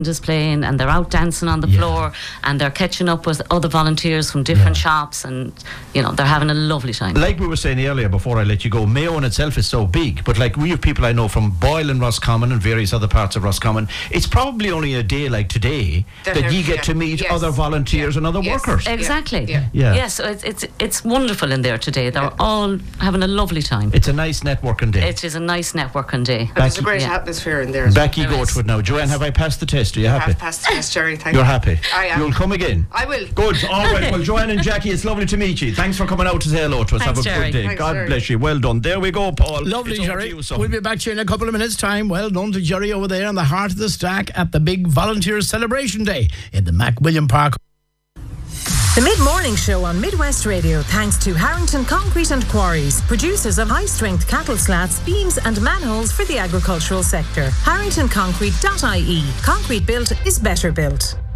is playing and they're out dancing on the floor and they're catching up with other volunteers from different shops, and they're having a lovely time. Like we were saying earlier before I let you go, Mayo in itself is so big, but like we have people I know from Boyle and Roscommon and various other parts of Roscommon. It's probably only a day like today that you get to meet other volunteers and other workers. Exactly. So it's wonderful in there today. They're all having a lovely time. It's a nice networking day. It is a nice networking day. There's a great atmosphere in there. Back you go to it now. Joanne, have I passed the test? Are you happy? I've passed the test, Jerry. Thank you. You're happy? I am. You'll come again? I will. Good. All right. Well, Joanne and Jackie, it's lovely to meet you. Thanks for coming out to say hello to us. Thanks, have a Jerry. good day. Thanks, God Jerry. bless you. Well done. There we go, Paul. Lovely, It's over Jerry. to you, son. We'll be back to you in a couple of minutes' time. Well done to Jerry over there in the heart of the stack at the big Volunteers Celebration Day in the Macwilliam Park. The Mid-Morning Show on Midwest Radio, thanks to Harrington Concrete and Quarries, producers of high-strength cattle slats, beams and manholes for the agricultural sector. HarringtonConcrete.ie. Concrete built is better built.